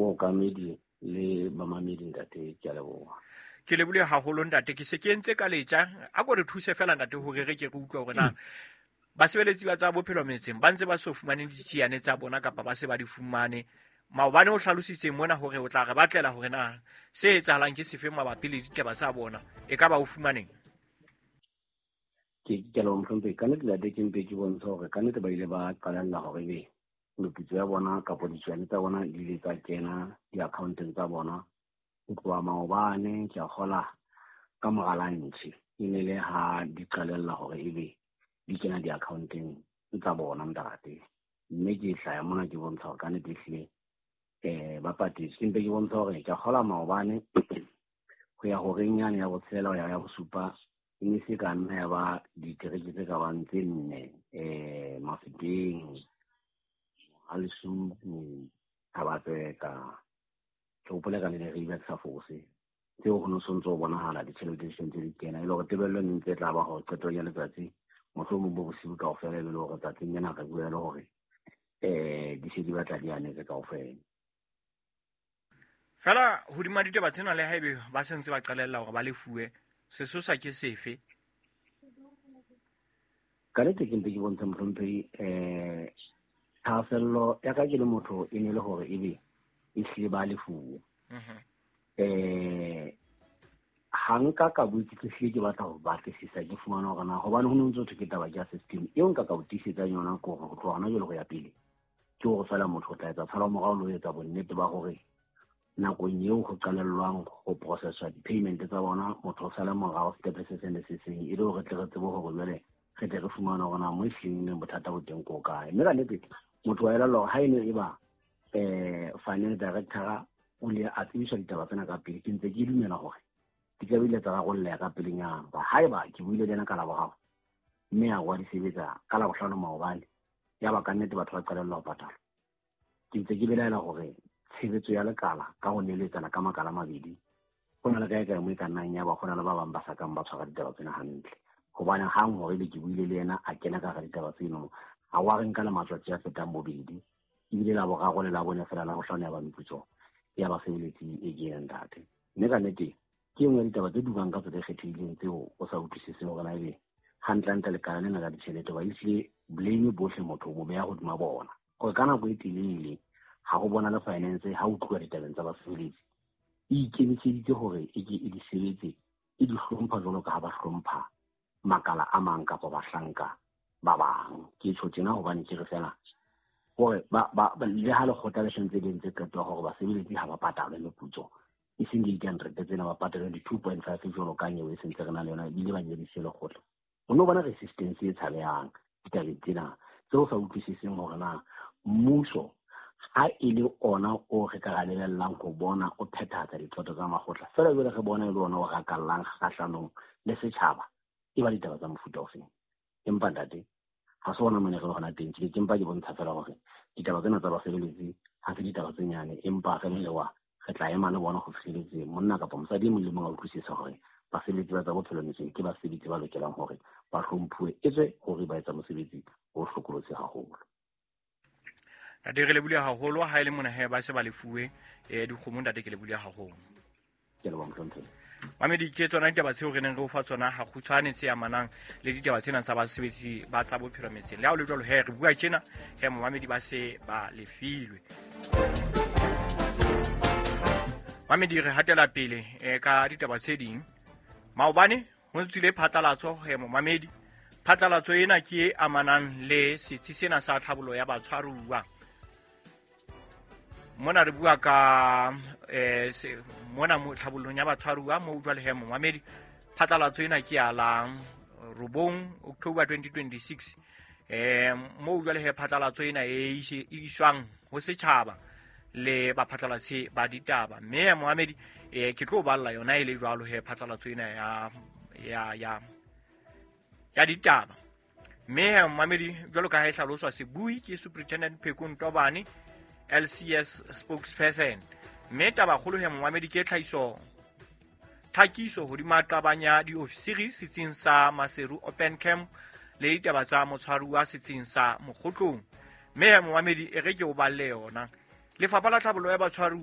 bookamedi le bamamedi ntate ke a leboga. Ke lebile haholo ntate ke se ke entse ka letja a go re thuse fela ntate ho re ke utlwa gore na basebeletsi ba tsa bophelo metseng ba ntse ba so fumane ditšiane tsa bona kapa ba se ba di fumane maobane o hlalositseng mona hore o tla re batlela hore na se etsahalang ke sefe mabapi le ditaba tsa bona e ka ba o fumaneng. Ke ke lo mhlompe ka ntle la ke mpe ke bontsha hore ka ntle ba ile ba qalella hore be meputso ya bona kapa ditšane tsa bona di le tsa kena di-accounteng tsa bona go tloa maobane ke a gola ka mogalantšhe e ne le ha di qalella gore ebe di kena di-accounteng tsa bona ntate mme ke hlaya mona ke bontsha gore ka nete ehlile ba patetse ke mpe ke bontsha gore ke a gola maobane go ya go renyane ya botshela go ya bosupa e ne se ka nna ya ba ditereke tse ka bang tse 4 Mafeteng a Lesupu Thabatseka ke opole ka le re sa fose tseo go no sontse o bonagala ditšhelete di sentse di kena e le gore tebelelo ne ntse tla ba go qetong ya letsatsi mohlomong bo bosigo ka ofela e le gore tsatsing yana ka bua le gore di se di batla di anetse ka ofela fela hodima ditaba tsena le haebe ba sentse ba qalella gore ba lefuwe sesosa ke sefe ka lete ke mpe ke bontsha mohlomphei thasello ya ka ke le motho e ne le gore ebe e hlile ba lefuwe ha nka ka botse ke hlile ke batla go batlisisa ke fumana gore na gobane go ntse go ke taba ya system eo nka ka botisetsa yona go go tloga gona jalo go ya pele ke go fela motho o tla etsa tshwara morao lo etsa bonnete ba gore nakong eo go qalellwang go processwa di-payment tsa bona motho o sala morao stepe se sene se seng e le gore tle re tsebo gore jale ge tle re fumana gona mo ehlileng bothata bo teng ko kae mme ka nnete motho wa elelo ha e ne e ba finance director o le a tsebiswa ditaba tsena ka pele ke ntse ke dumela gore di ka bile tsa ragolleya ka pelenyana ba haeba ke buile le ena ka la bogago mme a go di sebetsa ka la bohlano maobane ya ba ka nnete batho ba qalella go patala ke ntse ke belaela gore tshebetso ya lekala ka go neletsana ka makala mabedi go na le kae mo e ka nnang ya ba go na le ba bang ba sa kang ba tshwara ditaba tsena hantle gobane hang gore le ke buile le ena a kena ka ga ditaba tseno a wa re nka le matsatsi a fetang bobedi ebile la bogago le la bone fela la go hlano ya ba meputso ya basebeletsi e ke ntate mme ka nnete ke nngwe ditaba tse dukang ka tsela e kgethegileng tseo o sa utlwisiseng gore na ebe gantlentle lekala lena ka ditšhelete ba ehlile blame botlhe motho mo beya godima bona gore ka nako e telele ga go bona le finance ha o tloa ditabeng tsa basebeletsi e ikemiseditse gore e ke e di sebetse e di hlompha jalo ka ha ba hlompha makala a mang kapa bahlanka ba bang ke tsho tsena gobane ke re fela gore le ha le kgotla le sentse di ntse qeto gore basebeletsi ha ba patalwe meputso e seng di-100 tsena ba patalwe di 2.5 jalo ka nyewe e sentse re na le yona ebile ba nyedise le kgotla o no bona resistance e tshabeyang ditabeng tsena tseo sa utlwisiseng gore na mmuso ha e le ona o re ka galelelang go bona o phethatsa dithoto tsa magotla fela jole re bona e le ona o gakallang kgatlhanong le setšhaba e ba ditaba tsa mofuta o feng empa ntate ga se ona monege le gona teng ke empa ke bontsha fela gore ditaba tsena tsa basebeletsi ga se ditaba tse nyane empa ge lewa re tla ema le bona go fitlheletse monna kapa mosadi mongwe le mongwe a utlwisisa gore basebeletsi ba tsa bophelo metseng ke basebetsi ba lokelang gore ba hlomphuwe e tswe gore ba etsa mosebetsi o hlokolotse gagolo ntate re lebile haholo ha e le mona he ba se ba lefuwe dikgomo ntate ke lebile haholo ke le bomtlontle mamedi ke tsona ditaba tseo re neng re o fa tsona ha khutshwane tse amanang le ditaba tsena tsa basebetsi ba tsa bophelo metseng le ha o le jalo he re bua tjena he mamedi ba se ba lefilwe mamedi re hatela pele ka ditaba tse ding maobane ho tswile phatlalatso he mamedi phatlalatso ena ke e amanang le setsi sena sa tlhabollo ya batshwaruwa mona re bua ka mona mo tlhabollong ya batshwaruwa mo jwa le he mamedi phatlalatso ena ke ala 9 October 2026 mo jwa le he phatlalatso ena e iswang ho setjhaba le ba phatlalatsi ba ditaba mme Mohamedi ke tlo balla yona ile jwalo he phatlalatso ena ya ditaba mme Mohamedi jwalo ka ha e hlaloswa sebui ke Superintendent Pheko Ntobane LCS spokesperson mme taba kholo he Mohamedi ke tlhakiso ho di maqabanya di ofisiri setsing sa Maseru Open Camp le ditaba tsa motshwaruwa setsing sa Mokgotlong mme Mohamedi e re ke o balle yona Lefapha la Tlhabollo ya Batshwaruwa